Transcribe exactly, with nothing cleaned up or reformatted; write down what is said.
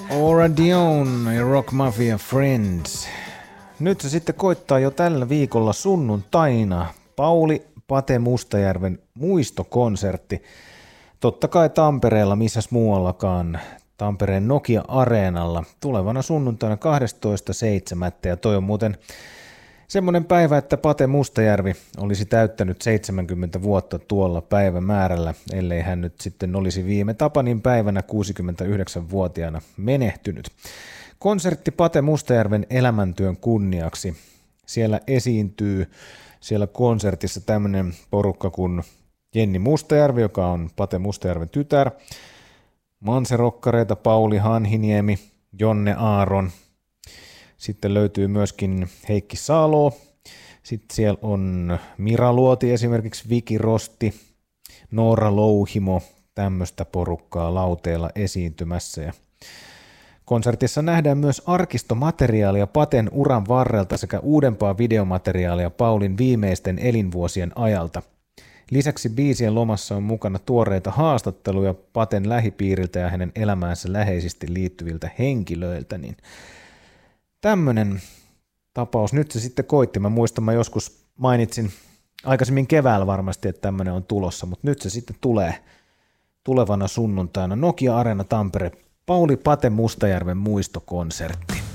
Aura Dion ja Rock Mafia Friends. Nyt se sitten koittaa jo tällä viikolla sunnuntaina. Pauli Pate Mustajärven muistokonsertti. Totta kai Tampereella, missäs muuallakaan. Tampereen Nokia-areenalla tulevana sunnuntaina kahdestoista seitsemättä Ja toi on muuten semmoinen päivä, että Pate Mustajärvi olisi täyttänyt seitsemänkymmentä vuotta tuolla päivämäärällä, ellei hän nyt sitten olisi viime Tapanin päivänä kuusikymmentäyhdeksänvuotiaana menehtynyt. Konsertti Pate Mustajärven elämäntyön kunniaksi. Siellä esiintyy siellä konsertissa tämmöinen porukka kuin Jenni Mustajärvi, joka on Pate Mustajärven tytär, Manserokkareita Pauli Hanhiniemi, Jonne Aaron. Sitten löytyy myöskin Heikki Salo. Sitten siellä on Mira Luoti esimerkiksi, Viki Rosti, Noora Louhimo, tämmöistä porukkaa lauteella esiintymässä. Ja konsertissa nähdään myös arkistomateriaalia Paten uran varrelta sekä uudempaa videomateriaalia Paulin viimeisten elinvuosien ajalta. Lisäksi biisien lomassa on mukana tuoreita haastatteluja Paten lähipiiriltä ja hänen elämäänsä läheisesti liittyviltä henkilöiltä, niin tämmöinen tapaus nyt se sitten koitti. Mä muistan, mä joskus mainitsin aikaisemmin keväällä varmasti, että tämmöinen on tulossa, mutta nyt se sitten tulee tulevana sunnuntaina. Nokia Areena Tampere, Pauli Pate Mustajärven muistokonsertti.